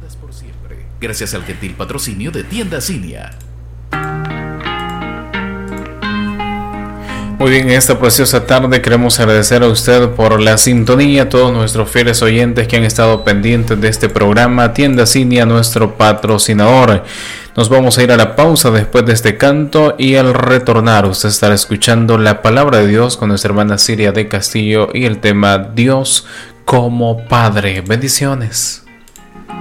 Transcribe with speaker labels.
Speaker 1: Gracias al gentil patrocinio de Tienda Cinia.
Speaker 2: Muy bien, esta preciosa tarde queremos agradecer a usted por la sintonía, a todos nuestros fieles oyentes que han estado pendientes de este programa. Tienda Cinia, nuestro patrocinador. Nos vamos a ir a la pausa después de este canto y al retornar usted estará escuchando la palabra de Dios con nuestra hermana Siria de Castillo y el tema Dios como Padre. Bendiciones.